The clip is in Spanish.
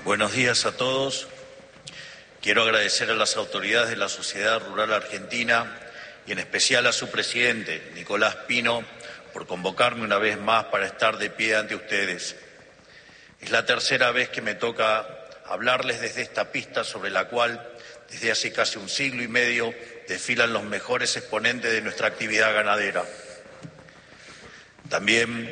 Buenos días a todos. Quiero agradecer a las autoridades de la Sociedad Rural Argentina y en especial a su presidente, Nicolás Pino, por convocarme una vez más para estar de pie ante ustedes. Es la tercera vez que me toca hablarles desde esta pista sobre la cual, desde hace casi un siglo y medio, desfilan los mejores exponentes de nuestra actividad ganadera. También